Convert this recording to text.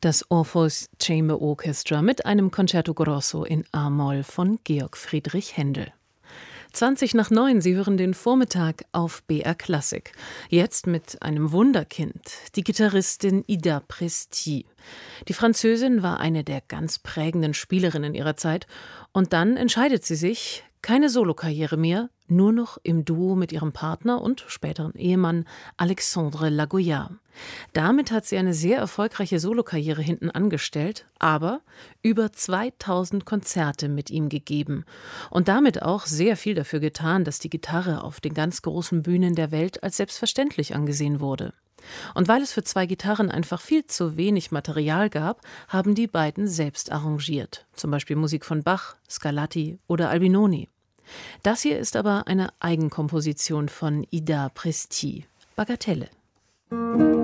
Das Orpheus Chamber Orchestra mit einem Concerto Grosso in A-Moll von Georg Friedrich Händel. 8:20. Sie hören den Vormittag auf BR Klassik. Jetzt mit einem Wunderkind, die Gitarristin Ida Presti. Die Französin war eine der ganz prägenden Spielerinnen ihrer Zeit und dann entscheidet sie sich, keine Solokarriere mehr, nur noch im Duo mit ihrem Partner und späteren Ehemann Alexandre Lagoyat. Damit hat sie eine sehr erfolgreiche Solokarriere hinten angestellt, aber über 2000 Konzerte mit ihm gegeben und damit auch sehr viel dafür getan, dass die Gitarre auf den ganz großen Bühnen der Welt als selbstverständlich angesehen wurde. Und weil es für 2 Gitarren einfach viel zu wenig Material gab, haben die beiden selbst arrangiert. Zum Beispiel Musik von Bach, Scarlatti oder Albinoni. Das hier ist aber eine Eigenkomposition von Ida Presti, Bagatelle.